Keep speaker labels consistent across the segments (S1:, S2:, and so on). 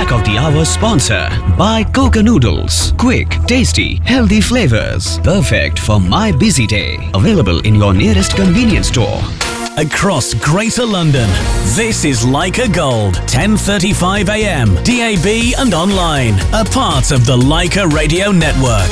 S1: Snack of the Hour sponsor by Coca Noodles. Quick, tasty, healthy flavors. Perfect for my busy day. Available in your nearest convenience store.
S2: Across Greater London, this is Leica Gold, 10:35 a.m, DAB and online, a part of the Leica Radio Network.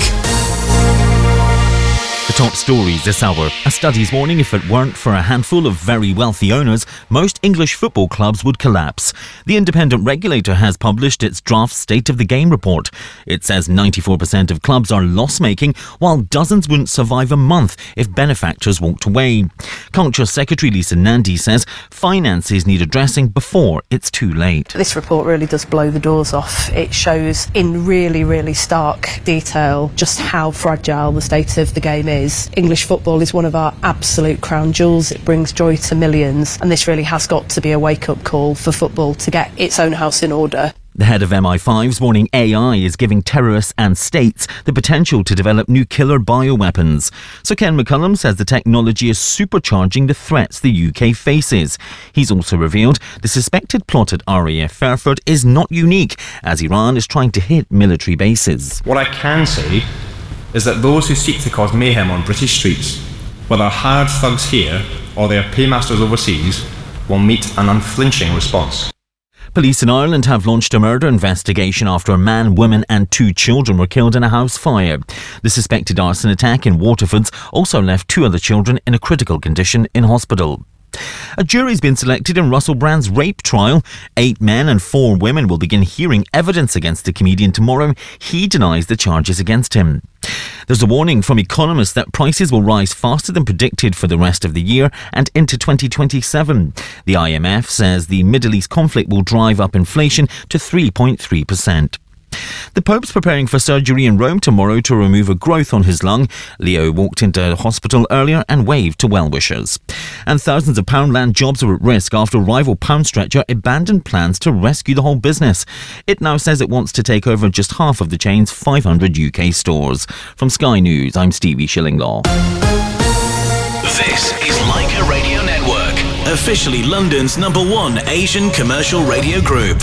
S3: The top stories this hour. A study's warning if it weren't for a handful of very wealthy owners, most English football clubs would collapse. The independent regulator has published its draft State of the Game report. It says 94% of clubs are loss-making, while dozens wouldn't survive a month if benefactors walked away. Culture Secretary Lisa Nandy says finances need addressing before it's too late.
S4: This report really does blow the doors off. It shows in really, really stark detail just how fragile the state of the game is. English football is one of our absolute crown jewels. It brings joy to millions, and this really has got to be a wake-up call for football to get its own house in order.
S3: The head of MI5's warning AI is giving terrorists and states the potential to develop new killer bioweapons. So Ken McCullum says the technology is supercharging the threats the UK faces. He's also revealed the suspected plot at RAF Fairford is not unique, as Iran is trying to hit military bases.
S5: What I can say is that those who seek to cause mayhem on British streets, whether hired thugs here or their paymasters overseas, will meet an unflinching response.
S3: Police in Ireland have launched a murder investigation after a man, woman and 2 children were killed in a house fire. The suspected arson attack in Waterfords also left 2 other children in a critical condition in hospital. A jury's been selected in Russell Brand's rape trial. 8 men and 4 women will begin hearing evidence against the comedian tomorrow. He denies the charges against him. There's a warning from economists that prices will rise faster than predicted for the rest of the year and into 2027. The IMF says the Middle East conflict will drive up inflation to 3.3%. The Pope's preparing for surgery in Rome tomorrow to remove a growth on his lung. Leo walked into hospital earlier and waved to well-wishers. And thousands of Poundland jobs are at risk after rival Pound Stretcher abandoned plans to rescue the whole business. It now says it wants to take over just half of the chain's 500 UK stores. From Sky News, I'm Stevie Shillinglaw.
S2: This is Leica Radio Network, officially London's #1 Asian commercial radio group.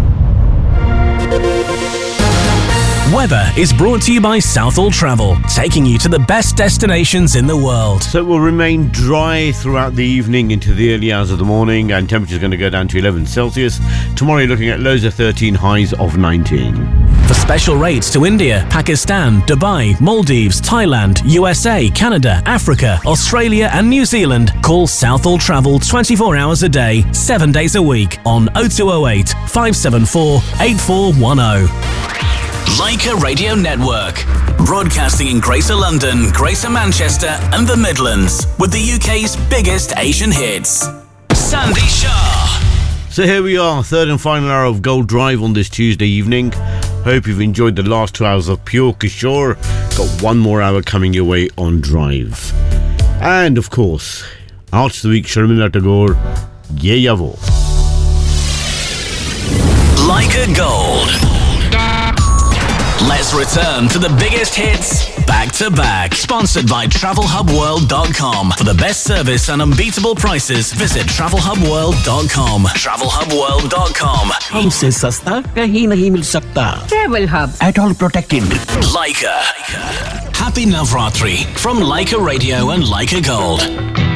S2: Weather is brought to you by Southall Travel, taking you to the best destinations in the world.
S6: So it will remain dry throughout the evening into the early hours of the morning, and temperatures going to go down to 11 Celsius. Tomorrow you're looking at lows of 13, highs of 19.
S2: For special rates to India, Pakistan, Dubai, Maldives, Thailand, USA, Canada, Africa, Australia and New Zealand, call Southall Travel 24 hours a day, 7 days a week on 0208 574 8410. Leica Radio Network, broadcasting in Greater London, Greater Manchester and the Midlands, with the UK's biggest Asian hits. Sandy Shah.
S6: So here we are, third and final hour of Gold Drive on this Tuesday evening. Hope you've enjoyed the last 2 hours of Pure Kishore. Got 1 more hour coming your way on Drive. And of course, Arts of the Week, Sharmila Tagore, Ye Yavo.
S2: Leica Gold. Let's return to the biggest hits back to back. Sponsored by TravelHubWorld.com. For the best service and unbeatable prices, visit TravelHubWorld.com. TravelHubWorld.com.
S7: हमसे सस्ता कहीं नहीं मिल सकता. Travel Hub. At all protected.
S2: Leica. Happy Navratri from Leica Radio and Leica Gold.